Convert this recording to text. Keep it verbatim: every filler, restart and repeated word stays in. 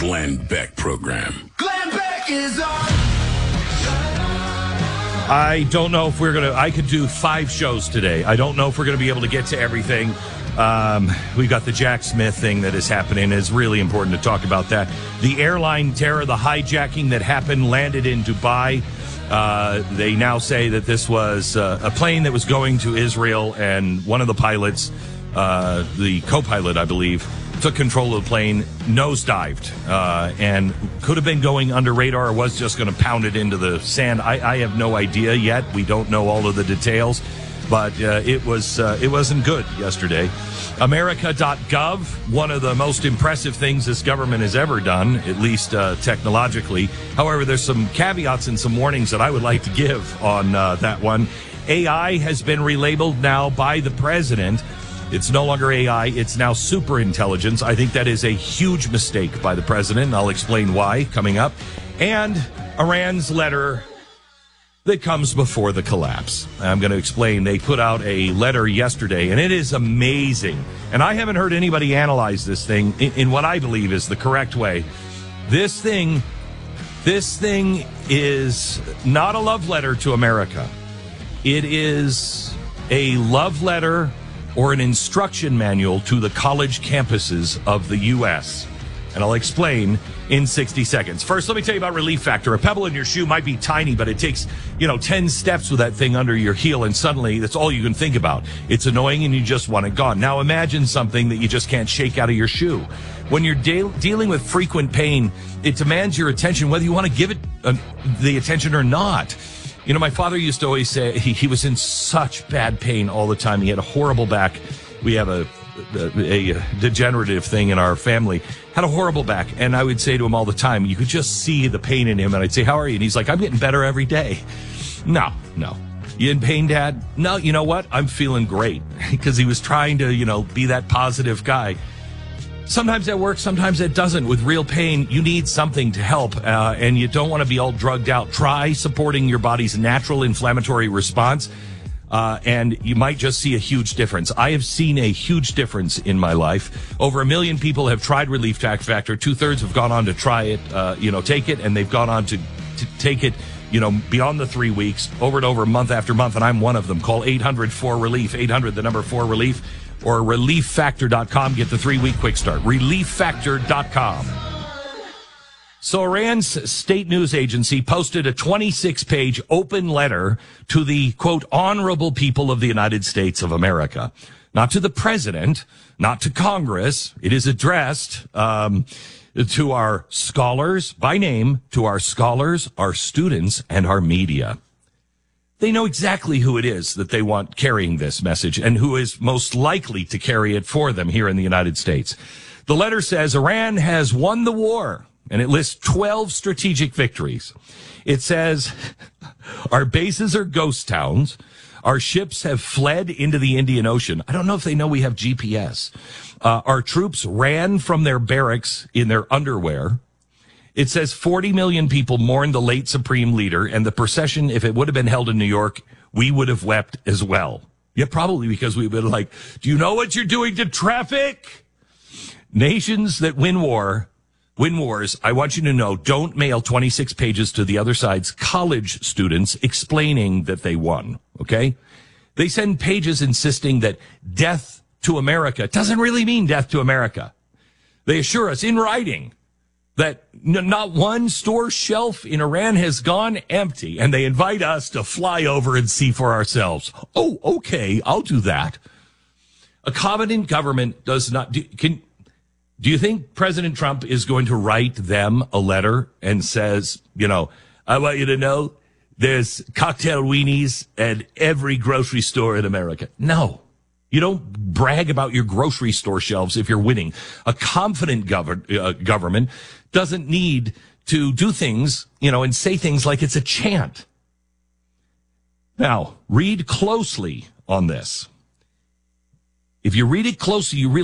Glenn Beck program. Glenn Beck is on. I don't know if we're going to, I could do five shows today. I don't know if we're going to be able to get to everything. Um, we've got the Jack Smith thing that is happening. It's really important to talk about that. The airline terror, the hijacking that happened, landed in Dubai. Uh, they now say that this was uh, a plane that was going to Israel, and one of the pilots, uh, the co-pilot, I believe, took control of the plane, nosedived, uh, and could have been going under radar or was just going to pound it into the sand. I, I have no idea yet. We don't know all of the details, but uh, it was uh, it wasn't good yesterday. America dot gov, one of the most impressive things this government has ever done, at least uh, technologically. However, there's some caveats and some warnings that I would like to give on uh, that one. A I has been relabeled now by the president. It's no longer A I, it's now super intelligence. I think that is a huge mistake by the president, and I'll explain why coming up. And Iran's letter that comes before the collapse. I'm going to explain. They put out a letter yesterday, and it is amazing. And I haven't heard anybody analyze this thing in, in what I believe is the correct way. This thing, this thing is not a love letter to America. It is a love letter or an instruction manual to the college campuses of the U S And I'll explain in sixty seconds. First, let me tell you about Relief Factor. A pebble in your shoe might be tiny, but it takes, you know, ten steps with that thing under your heel, and suddenly that's all you can think about. It's annoying and you just want it gone. Now imagine something that you just can't shake out of your shoe. When you're de- dealing with frequent pain, it demands your attention, whether you want to give it uh, the attention or not. You know, my father used to always say he, he was in such bad pain all the time. He had a horrible back. We have a, a, a degenerative thing in our family. Had a horrible back. And I would say to him all the time, you could just see the pain in him. And I'd say, how are you? And he's like, I'm getting better every day. No, no. You in pain, Dad? No, you know what? I'm feeling great. Because he was trying to, you know, be that positive guy. Sometimes that works, sometimes it doesn't. With real pain, you need something to help, uh, and you don't want to be all drugged out. Try supporting your body's natural inflammatory response, uh, and you might just see a huge difference. I have seen a huge difference in my life. Over a million people have tried Relief Factor. Two-thirds have gone on to try it, uh, you know, take it, and they've gone on to, to take it, you know, beyond the three weeks, over and over, month after month, and I'm one of them. Call eight hundred four relief, eight hundred, the number four relief. Or relief factor dot com. Get the three-week quick start. relief factor dot com. So Iran's state news agency posted a twenty-six page open letter to the, quote, honorable people of the United States of America. Not to the president, not to Congress. It is addressed um, to our scholars, by name, to our scholars, our students, and our media. They know exactly who it is that they want carrying this message and who is most likely to carry it for them here in the United States. The letter says Iran has won the war, and it lists twelve strategic victories. It says our bases are ghost towns. Our ships have fled into the Indian Ocean. I don't know if they know we have G P S. Uh, our troops ran from their barracks in their underwear. It says forty million people mourned the late supreme leader, and the procession, if it would have been held in New York, we would have wept as well. Yeah, probably because we've been like, do you know what you're doing to traffic? Nations that win war, win wars, I want you to know, don't mail twenty-six pages to the other side's college students explaining that they won, okay? They send pages insisting that death to America doesn't really mean death to America. They assure us in writing that n- not one store shelf in Iran has gone empty, and they invite us to fly over and see for ourselves. Oh, okay, I'll do that. A competent government does not do, can, do you think President Trump is going to write them a letter and says, you know, I want you to know there's cocktail weenies at every grocery store in America? No. You don't brag about your grocery store shelves if you're winning. A confident gov- uh, government doesn't need to do things, you know, and say things like it's a chant. Now, read closely on this. If you read it closely, you really